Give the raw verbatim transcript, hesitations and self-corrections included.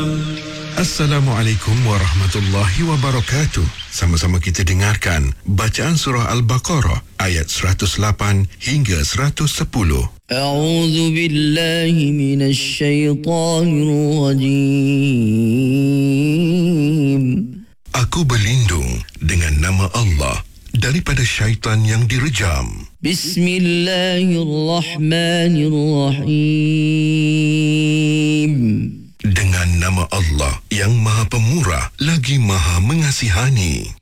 Assalamualaikum warahmatullahi wabarakatuh. Sama-sama kita dengarkan bacaan surah Al-Baqarah ayat seratus lapan hingga seratus sepuluh. A'udzu billahi minasy syaithanir rajim. Aku berlindung dengan nama Allah daripada syaitan yang direjam. Bismillahirrahmanirrahim. Dengan nama Allah yang Maha Pemurah lagi Maha Mengasihani.